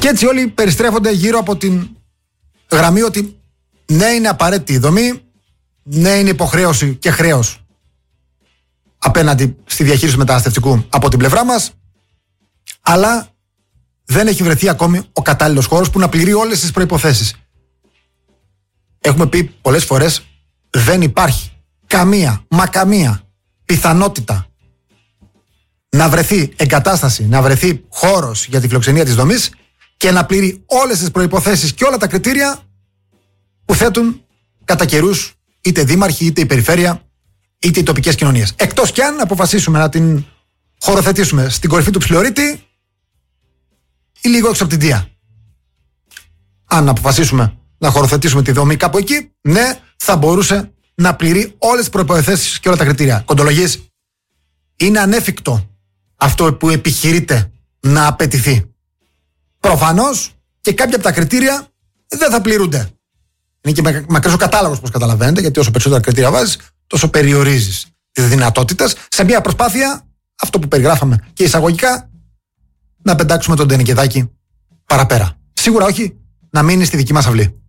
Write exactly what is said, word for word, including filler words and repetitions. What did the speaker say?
Και έτσι όλοι περιστρέφονται γύρω από την γραμμή ότι ναι, είναι απαραίτητη η δομή, ναι, είναι υποχρέωση και χρέος απέναντι στη διαχείριση του μεταναστευτικού από την πλευρά μας, αλλά δεν έχει βρεθεί ακόμη ο κατάλληλος χώρος που να πληρεί όλες τις προϋποθέσεις. Έχουμε πει πολλές φορές, δεν υπάρχει καμία, μα καμία πιθανότητα να βρεθεί εγκατάσταση, να βρεθεί χώρος για τη φιλοξενία της δομής και να πληρεί όλες τις προϋποθέσεις και όλα τα κριτήρια που θέτουν κατά καιρούς είτε δήμαρχοι, είτε η περιφέρεια, είτε οι τοπικές κοινωνίες. Εκτός κι αν αποφασίσουμε να την χωροθετήσουμε στην κορυφή του Ψιλορίτη ή λίγο έξω από την Δία. Αν αποφασίσουμε να χωροθετήσουμε τη δομή κάπου εκεί, ναι, θα μπορούσε να πληρεί όλες τις προϋποθέσεις και όλα τα κριτήρια. Κοντολογής, είναι ανέφικτο αυτό που επιχειρείται να απαιτηθεί. Προφανώς και κάποια από τα κριτήρια δεν θα πληρούνται. Είναι και μακρύς ο κατάλογος, όπως καταλαβαίνετε, γιατί όσο περισσότερα κριτήρια βάζεις, τόσο περιορίζεις τις δυνατότητες σε μια προσπάθεια, αυτό που περιγράφαμε και εισαγωγικά, να πεντάξουμε τον Τενεκεδάκη παραπέρα. Σίγουρα όχι να μείνει στη δική μας αυλή.